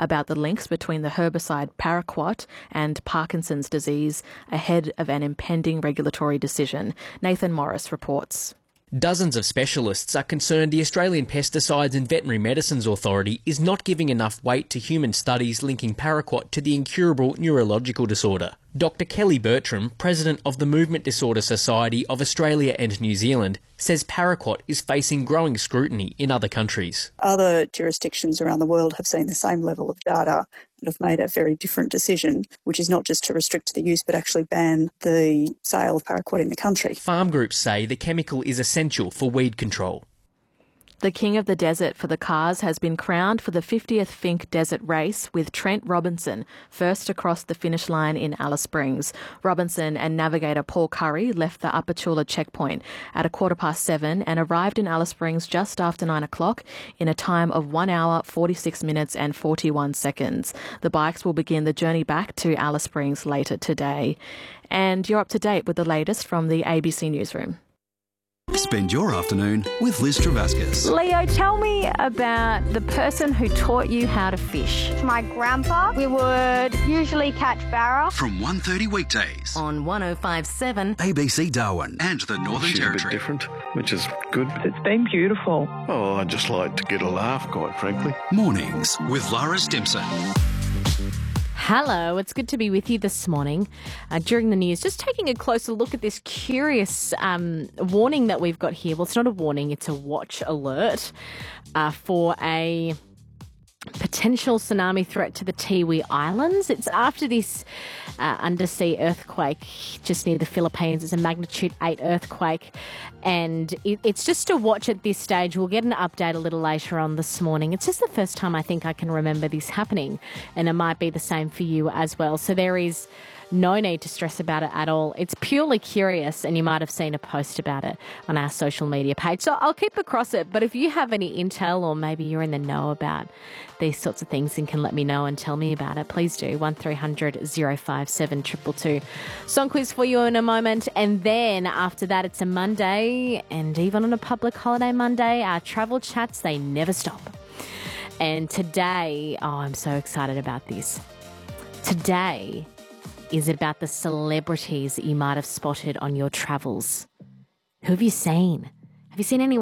about the links between the herbicide paraquat and Parkinson's disease ahead of an impending regulatory decision. Nathan Morris reports. Dozens of specialists are concerned the Australian Pesticides and Veterinary Medicines Authority is not giving enough weight to human studies linking paraquat to the incurable neurological disorder. Dr Kelly Bertram, president of the Movement Disorder Society of Australia and New Zealand, says paraquat is facing growing scrutiny in other countries. Other jurisdictions around the world have seen the same level of data and have made a very different decision, which is not just to restrict the use but actually ban the sale of paraquat in the country. Farm groups say the chemical is essential for weed control. The King of the Desert for the cars has been crowned for the 50th Finke Desert Race, with Trent Robinson first across the finish line in Alice Springs. Robinson and navigator Paul Curry left the Apachula checkpoint at 7:15 and arrived in Alice Springs just after 9 o'clock in a time of 1 hour, 46 minutes and 41 seconds. The bikes will begin the journey back to Alice Springs later today. And you're up to date with the latest from the ABC Newsroom. Spend your afternoon with Liz Travascus. Leo, tell me about the person who taught you how to fish. My grandpa, we would usually catch barra. From 1:30 weekdays On 105.7 ABC Darwin and the Northern Territory. A bit different, which is good. It's been beautiful. Oh, I just like to get a laugh, quite frankly. Mornings with Lara Stimson. Hello, it's good to be with you this morning. During the news, just taking a closer look at this curious warning that we've got here. Well, it's not a warning, it's a watch alert for a potential tsunami threat to the Tiwi Islands. It's after this undersea earthquake just near the Philippines. It's a magnitude 8 earthquake, and it's just a watch at this stage. We'll get an update a little later on this morning. It's just the first time I think I can remember this happening, and it might be the same for you as well. So there is no need to stress about it at all. It's purely curious, and you might have seen a post about it on our social media page. So I'll keep across it. But if you have any intel, or maybe you're in the know about these sorts of things and can let me know and tell me about it, please do. 1300 057 222. Song quiz for you in a moment. And then after that, it's a Monday, and even on a public holiday Monday, our travel chats, they never stop. And today, I'm so excited about this. Today is about the celebrities that you might have spotted on your travels. Who have you seen? Have you seen anyone